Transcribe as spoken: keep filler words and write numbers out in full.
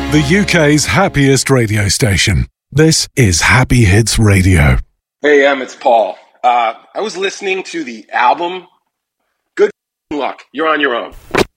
The U K's happiest radio station. This is Happy Hits Radio. Hey, Em, it's Paul. Uh, I was listening to the album. Good luck. You're on your own.